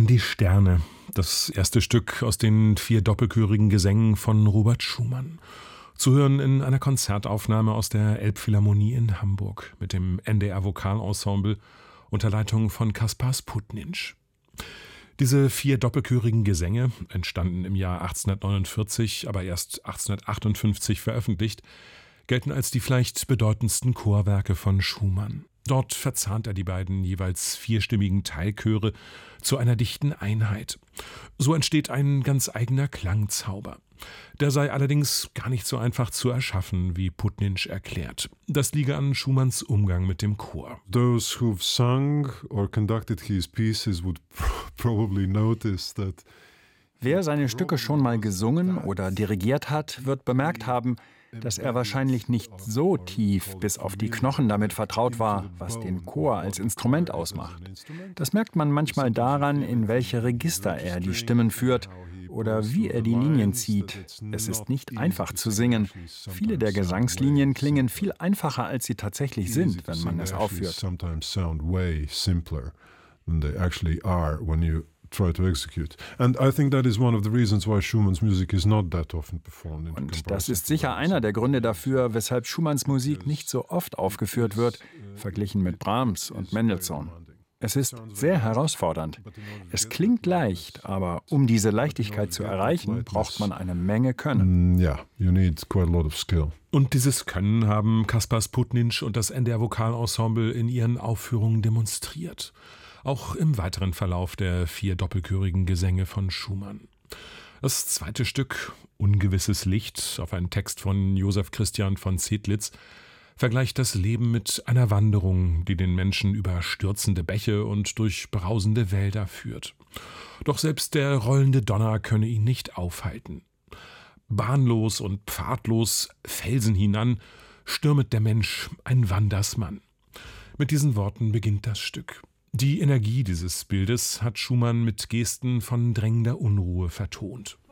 Die Sterne, das erste Stück aus den 4 doppelchörigen Gesängen von Robert Schumann. Zu hören in einer Konzertaufnahme aus der Elbphilharmonie in Hamburg mit dem NDR Vokalensemble unter Leitung von Kaspar Sputninch. Diese 4 doppelchörigen Gesänge, entstanden im Jahr 1849, aber erst 1858 veröffentlicht, gelten als die vielleicht bedeutendsten Chorwerke von Schumann. Dort verzahnt er die beiden jeweils 4-stimmigen Teilchöre zu einer dichten Einheit. So entsteht ein ganz eigener Klangzauber. Der sei allerdings gar nicht so einfach zu erschaffen, wie Putninch erklärt. Das liege an Schumanns Umgang mit dem Chor. Those who've sung or conducted his pieces would probably notice that. Wer seine Stücke schon mal gesungen oder dirigiert hat, wird bemerkt haben, dass er wahrscheinlich nicht so tief bis auf die Knochen damit vertraut war, was den Chor als Instrument ausmacht. Das merkt man manchmal daran, in welche Register er die Stimmen führt oder wie er die Linien zieht. Es ist nicht einfach zu singen. Viele der Gesangslinien klingen viel einfacher, als sie tatsächlich sind, wenn man es aufführt. Try to execute. And I think that is one of the reasons why Schumann's music is not that often performed. Und das ist sicher einer der Gründe dafür, weshalb Schumanns Musik nicht so oft aufgeführt wird, verglichen mit Brahms und Mendelssohn. Es ist sehr herausfordernd. Es klingt leicht, aber um diese Leichtigkeit zu erreichen, braucht man eine Menge Können. Yeah, you need quite a lot of skill. Und dieses Können haben Kaspar Sputninch und das NDR Vokalensemble in ihren Aufführungen demonstriert. Auch im weiteren Verlauf der 4 doppelchörigen Gesänge von Schumann. Das zweite Stück, Ungewisses Licht, auf einen Text von Joseph Christian von Zedlitz, vergleicht das Leben mit einer Wanderung, die den Menschen über stürzende Bäche und durch brausende Wälder führt. Doch selbst der rollende Donner könne ihn nicht aufhalten. Bahnlos und pfadlos, Felsen hinan, stürmet der Mensch, ein Wandersmann. Mit diesen Worten beginnt das Stück. Die Energie dieses Bildes hat Schumann mit Gesten von drängender Unruhe vertont.